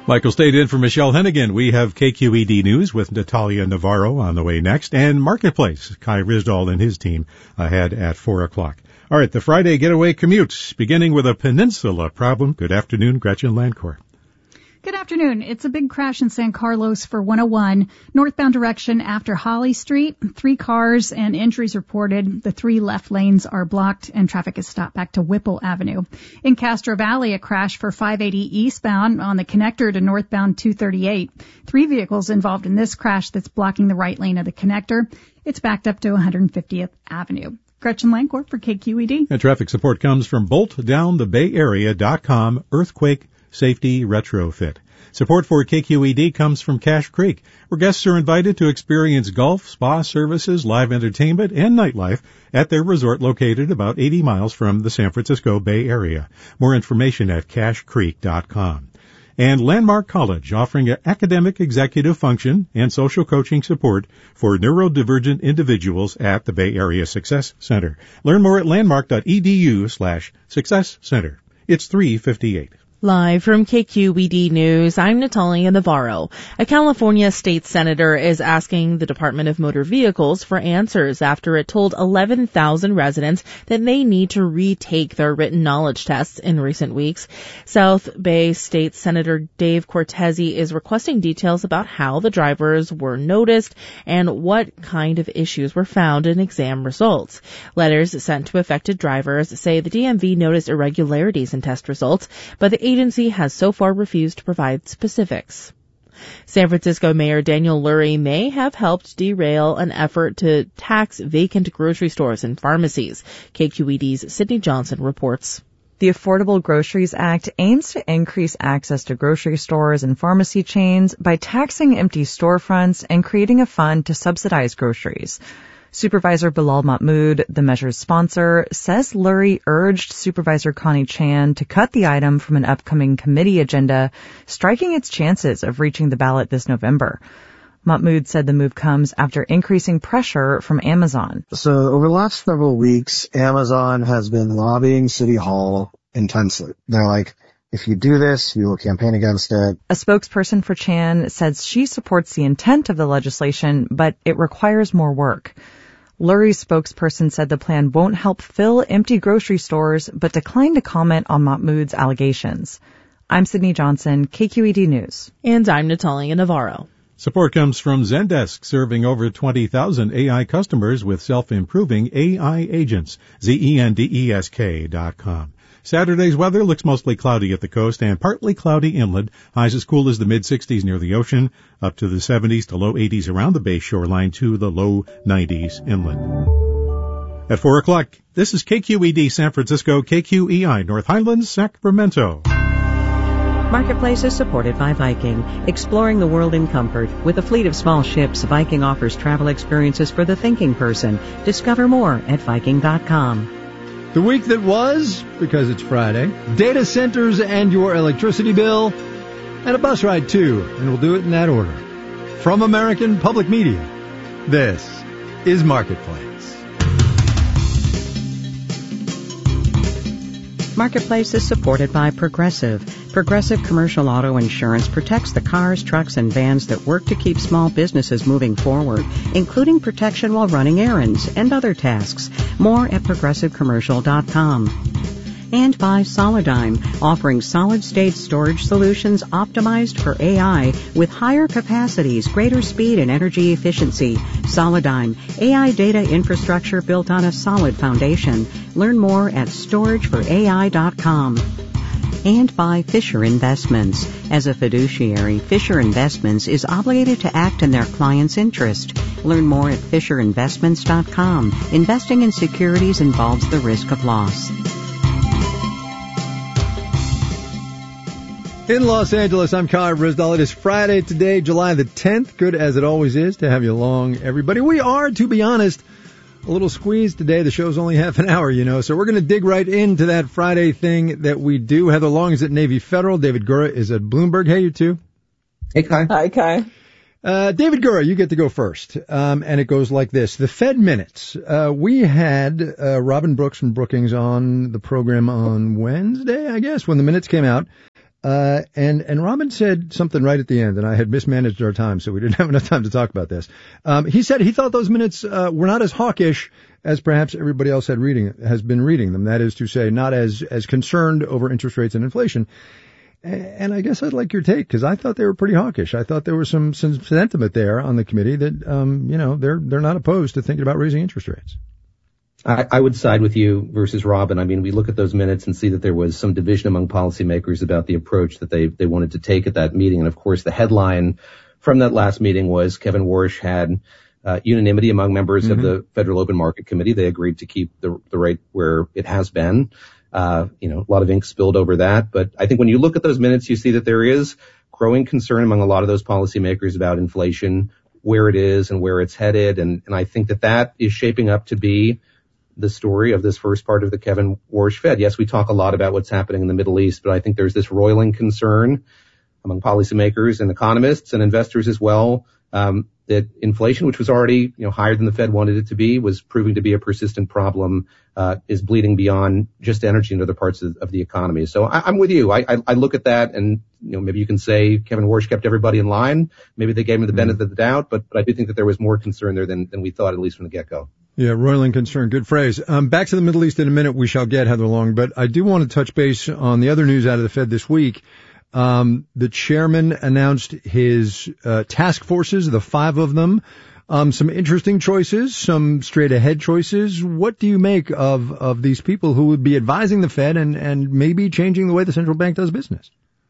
Michael stayed in for Michelle Hennigan. We have KQED News with Natalia Navarro on the way next, and Marketplace, Kai Risdall and his team ahead at 4 o'clock. All right, the Friday getaway commute, beginning with a peninsula problem. Good afternoon, Gretchen Landcore. Good afternoon. It's a big crash in San Carlos for 101, northbound direction after Holly Street. 3 cars and injuries reported. The 3 left lanes are blocked and traffic is stopped back to Whipple Avenue. In Castro Valley, a crash for 580 eastbound on the connector to northbound 238. 3 vehicles involved in this crash that's blocking the right lane of the connector. It's backed up to 150th Avenue. Gretchen Landcore for KQED. And traffic support comes from BoltDownTheBayArea.com Earthquake Safety Retrofit. Support for KQED comes from Cache Creek, where guests are invited to experience golf, spa services, live entertainment, and nightlife at their resort located about 80 miles from the San Francisco Bay Area. More information at cachecreek.com. And Landmark College, offering an academic executive function and social coaching support for neurodivergent individuals at the Bay Area Success Center. Learn more at landmark.edu/Success Center. It's 3:58. Live from KQED News, I'm Natalia Navarro. A California state senator is asking the Department of Motor Vehicles for answers after it told 11,000 residents that they need to retake their written knowledge tests in recent weeks. South Bay State Senator Dave Cortese is requesting details about how the drivers were noticed and what kind of issues were found in exam results. Letters sent to affected drivers say the DMV noticed irregularities in test results, but the agency has so far refused to provide specifics. San Francisco Mayor Daniel Lurie may have helped derail an effort to tax vacant grocery stores and pharmacies. KQED's Sydney Johnson reports. The Affordable Groceries Act aims to increase access to grocery stores and pharmacy chains by taxing empty storefronts and creating a fund to subsidize groceries. Supervisor Bilal Mahmood, the measure's sponsor, says Lurie urged Supervisor Connie Chan to cut the item from an upcoming committee agenda, striking its chances of reaching the ballot this November. Mahmood said the move comes after increasing pressure from Amazon. So over the last several weeks, Amazon has been lobbying City Hall intensely. They're like, if you do this, we will campaign against it. A spokesperson for Chan says she supports the intent of the legislation, but it requires more work. Lurie's spokesperson said the plan won't help fill empty grocery stores, but declined to comment on Mahmood's allegations. I'm Sydney Johnson, KQED News. And I'm Natalia Navarro. Support comes from Zendesk, serving over 20,000 AI customers with self-improving AI agents. Zendesk.com. Saturday's weather looks mostly cloudy at the coast and partly cloudy inland. Highs as cool as the mid-60s near the ocean, up to the 70s to low 80s around the bay shoreline to the low 90s inland. At 4 o'clock, this is KQED San Francisco, KQEI North Highlands, Sacramento. Marketplace is supported by Viking, exploring the world in comfort. With a fleet of small ships, Viking offers travel experiences for the thinking person. Discover more at Viking.com. The week that was, because it's Friday, data centers and your electricity bill, and a bus ride too, and we'll do it in that order. From American Public Media, this is Marketplace. Marketplace is supported by Progressive. Progressive Commercial Auto Insurance protects the cars, trucks, and vans that work to keep small businesses moving forward, including protection while running errands and other tasks. More at progressivecommercial.com. And by Solidigm, offering solid-state storage solutions optimized for AI with higher capacities, greater speed, and energy efficiency. Solidigm, AI data infrastructure built on a solid foundation. Learn more at storageforai.com. And by Fisher Investments. As a fiduciary, Fisher Investments is obligated to act in their client's interest. Learn more at FisherInvestments.com. Investing in securities involves the risk of loss. In Los Angeles, I'm Kai Risdall. It is Friday today, July the 10th. Good as it always is to have you along, everybody. We are, to be honest, a little squeezed today. The show's only half an hour, so we're going to dig right into that Friday thing that we do. Heather Long is at Navy Federal. David Gura is at Bloomberg. Hey, you two. Hey, Kai. Hi, Kai. David Gura, you get to go first. And it goes like this. The Fed Minutes. We had Robin Brooks from Brookings on the program on Wednesday, I guess, when the minutes came out. And Robin said something right at the end, and I had mismanaged our time, so we didn't have enough time to talk about this. He said he thought those minutes were not as hawkish as perhaps everybody else has been reading them. That is to say, not as concerned over interest rates and inflation. And I guess I'd like your take, because I thought they were pretty hawkish. I thought there was some sentiment there on the committee that, they're not opposed to thinking about raising interest rates. I would side with you versus Robin. I mean, we look at those minutes and see that there was some division among policymakers about the approach that they wanted to take at that meeting. And of course, the headline from that last meeting was Kevin Warsh had unanimity among members of the Federal Open Market Committee. They agreed to keep the rate where it has been. A lot of ink spilled over that. But I think when you look at those minutes, you see that there is growing concern among a lot of those policymakers about inflation, where it is and where it's headed. And I think that is shaping up to be the story of this first part of the Kevin Warsh Fed. Yes, we talk a lot about what's happening in the Middle East, but I think there's this roiling concern among policymakers and economists and investors as well, that inflation, which was already, higher than the Fed wanted it to be, was proving to be a persistent problem, is bleeding beyond just energy and other parts of the economy. So I'm with you. I look at that and, maybe you can say Kevin Warsh kept everybody in line. Maybe they gave him the benefit of the doubt, but I do think that there was more concern there than we thought, at least from the get-go. Yeah, roiling concern. Good phrase. Back to the Middle East in a minute, we shall get, Heather Long, but I do want to touch base on the other news out of the Fed this week. The chairman announced his task forces, the 5 of them. Some interesting choices, some straight ahead choices. What do you make of these people who would be advising the Fed and maybe changing the way the central bank does business?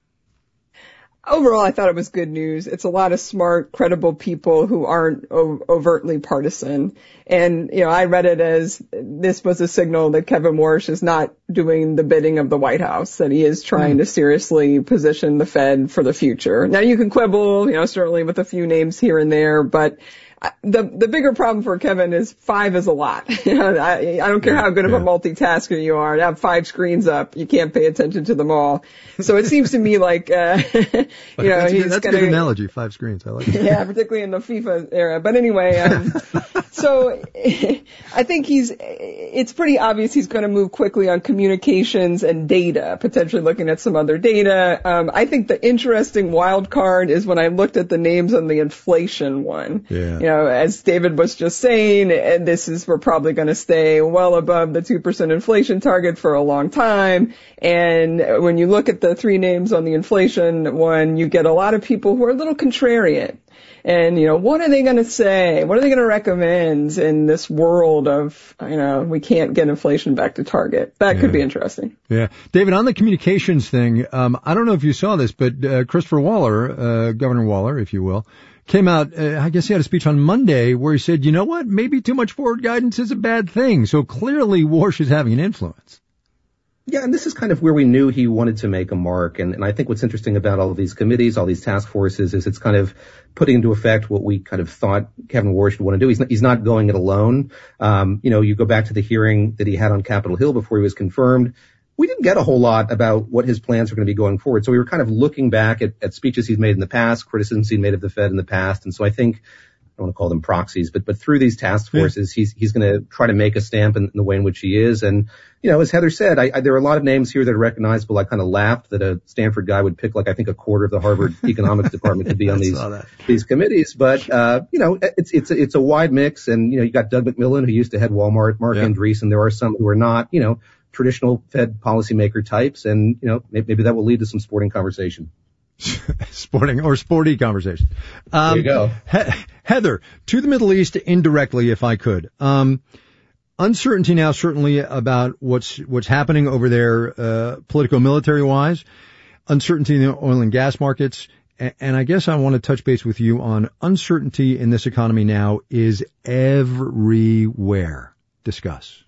Overall, I thought it was good news. It's a lot of smart, credible people who aren't overtly partisan. And, I read it as this was a signal that Kevin Warsh is not doing the bidding of the White House, that he is trying to seriously position the Fed for the future. Now, you can quibble, certainly with a few names here and there, but the bigger problem for Kevin is 5 is a lot. I don't care how good of a multitasker you are. To have 5 screens up, you can't pay attention to them all. So it seems to me like, that's a good analogy, 5 screens. I like it. Yeah, particularly in the FIFA era. But anyway, so I think it's pretty obvious he's going to move quickly on communications and data, potentially looking at some other data. I think the interesting wild card is when I looked at the names on the inflation one. Yeah. As David was just saying, and we're probably going to stay well above the 2% inflation target for a long time. And when you look at the 3 names on the inflation one, you get a lot of people who are a little contrarian. And, what are they going to say? What are they going to recommend in this world of, we can't get inflation back to target? That could be interesting. Yeah. David, on the communications thing, I don't know if you saw this, but Christopher Waller, Governor Waller, if you will, came out, I guess he had a speech on Monday where he said, you know what, maybe too much forward guidance is a bad thing. So clearly Warsh is having an influence. Yeah, and this is kind of where we knew he wanted to make a mark. And I think what's interesting about all of these committees, all these task forces, is it's kind of putting into effect what we kind of thought Kevin Warsh would want to do. He's not going it alone. You go back to the hearing that he had on Capitol Hill before he was confirmed. We didn't get a whole lot about what his plans are going to be going forward. So we were kind of looking back at speeches he's made in the past, criticisms he's made of the Fed in the past. And so I think, I don't want to call them proxies, but through these task forces, he's going to try to make a stamp in the way in which he is. And, as Heather said, there are a lot of names here that are recognizable. I kind of laughed that a Stanford guy would pick I think a quarter of the Harvard economics department to be on these committees. But, it's a wide mix. And, you got Doug McMillan, who used to head Walmart, Mark Andreessen. There are some who are not, traditional Fed policymaker types, and maybe that will lead to some sporting conversation. Sporty conversation. There you go. Heather, to the Middle East indirectly, if I could. Uncertainty now certainly about what's happening over there, politico-military wise. Uncertainty in the oil and gas markets. And I guess I want to touch base with you on uncertainty in this economy now is everywhere. Discuss.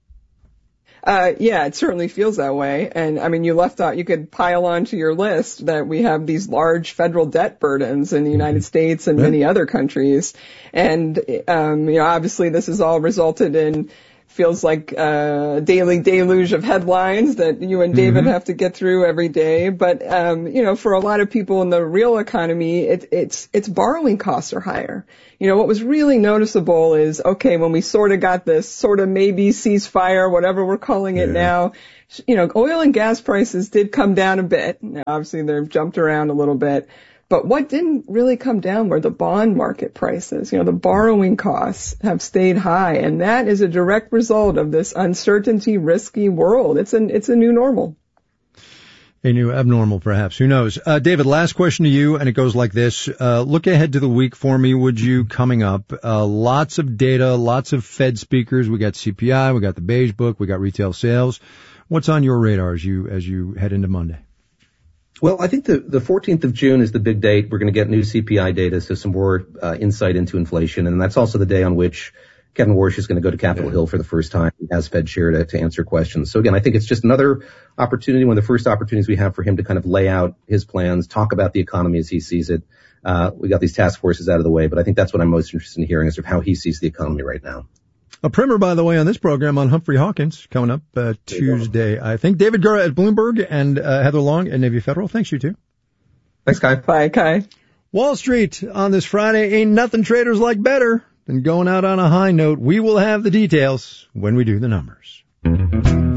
Yeah, it certainly feels that way. And you left out, you could pile onto your list that we have these large federal debt burdens in the United States and many other countries. And, obviously this has all resulted in feels like a daily deluge of headlines that you and David have to get through every day. But, for a lot of people in the real economy, it's borrowing costs are higher. What was really noticeable is, okay, when we sort of got this sort of maybe ceasefire, whatever we're calling it now, oil and gas prices did come down a bit. Now, obviously, they've jumped around a little bit. But what didn't really come down were the bond market prices. The borrowing costs have stayed high, and that is a direct result of this uncertainty, risky world. It's a new normal. A new abnormal, perhaps. Who knows? David, last question to you, and it goes like this. Look ahead to the week for me, would you, coming up. Lots of data, lots of Fed speakers. We got CPI, we got the Beige Book, we got retail sales. What's on your radar as you head into Monday? Well, I think the 14th of June is the big date. We're going to get new CPI data, so some more insight into inflation. And that's also the day on which Kevin Warsh is going to go to Capitol Hill for the first time as Fed chair to answer questions. So again, I think it's just another opportunity, one of the first opportunities we have for him to kind of lay out his plans, talk about the economy as he sees it. We got these task forces out of the way, but I think that's what I'm most interested in hearing is of how he sees the economy right now. A primer, by the way, on this program on Humphrey Hawkins coming up Tuesday, I think. David Gura at Bloomberg and Heather Long at Navy Federal. Thanks, you two. Thanks, Kai. Bye, Kai. Wall Street on this Friday. Ain't nothing traders like better than going out on a high note. We will have the details when we do the numbers.